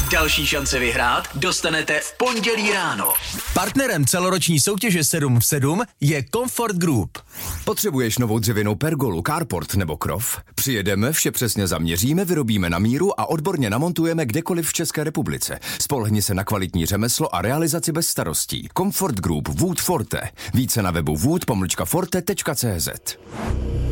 Další šance vyhrát dostanete v pondělí ráno. Partnerem celoroční soutěže 7 v 7 je Comfort Group. Potřebuješ novou dřevěnou pergolu, carport nebo krov? Přijedeme, vše přesně zaměříme, vyrobíme na míru a odborně namontujeme kdekoliv v České republice. Spolehni se na kvalitní řemeslo a realizaci bez starostí. Comfort Group Wood Forte. Více na webu wood-forte.cz.